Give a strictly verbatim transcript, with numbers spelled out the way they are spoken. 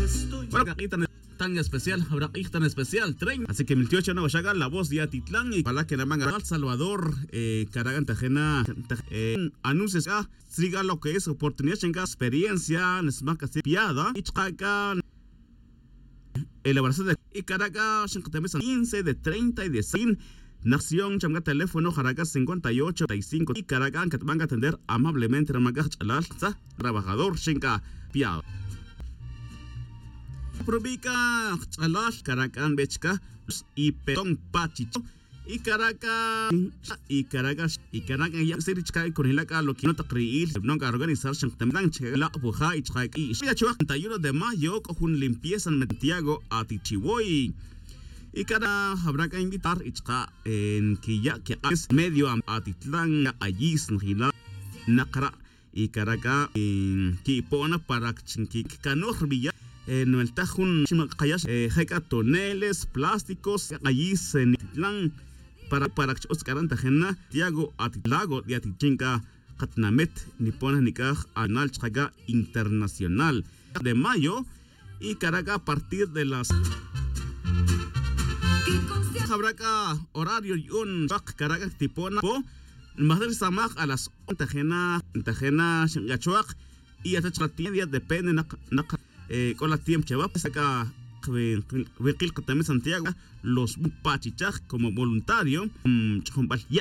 Bueno, aquí tan, tan especial, habrá aquí tan especial, tren. Así que veintiocho no llega la voz de Atitlán y para que la manga El Salvador, eh, Caragan Tajena, eh, anuncios a siga lo que es oportunidad, chenga experiencia, nesmaca piada, y chaca elaboración de y Caracas, quince de treinta y de cien. Nación, chamga teléfono, Caracas cincuenta y ocho treinta y cinco. Y Caracas, que te van a atender amablemente, Ramaga Chalal, trabajador, chenga piada. Probica, Chalal, Caracas, Bechka, y Petón Pachicho. Y Caracas, y Caracas, y Caracas, ya se dice con el acá lo que no te creí, no que organizar, también la puja y chaki. Y ya treinta y uno de mayo, con limpieza en Santiago a Tichiboy. Y cada habrá que invitar en que ya que es medio a Atitlán, allí sin girar, Nakara y Caracas, que pone para que canor villa. En el tajun, Chimakayas, Heca toneles, plásticos, allí en Atitlán. Para para Oscar Tajena, Tiago Atitlago de Atichinca, Katnamet, Nipona Nikaj, Anal Chaga Internacional de mayo y Caracas a partir de las Habrá horario y un Caracas Tipona, más del Samaj a las Tajena, Tajena, Yachuak y hasta la tienda depende con la tiempo que va a sacar. También Santiago, los pachichaj como voluntario,